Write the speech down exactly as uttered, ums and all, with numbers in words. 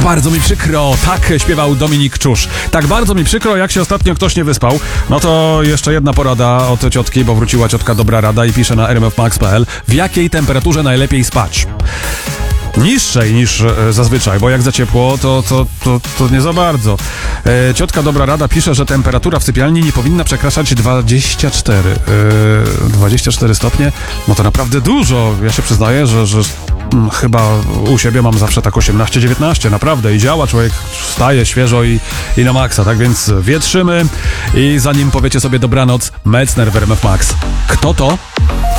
Tak bardzo mi przykro, tak śpiewał Dominik Czusz. Tak bardzo mi przykro, jak się ostatnio ktoś nie wyspał. No to jeszcze jedna porada od ciotki, bo wróciła ciotka Dobra Rada i pisze na r m f max kropka p l, w jakiej temperaturze najlepiej spać. Niższej niż e, zazwyczaj, bo jak za ciepło, to, to, to, to nie za bardzo. E, ciotka Dobra Rada pisze, że temperatura w sypialni nie powinna przekraczać dwadzieścia cztery. E, dwadzieścia cztery stopnie, no to naprawdę dużo. Ja się przyznaję, że, że mm, chyba u siebie mam zawsze tak osiemnaście dziewiętnaście, naprawdę. I działa, człowiek wstaje świeżo i, i na maksa, tak więc wietrzymy. I zanim powiecie sobie dobranoc, Metzner w R M F Max. Kto to?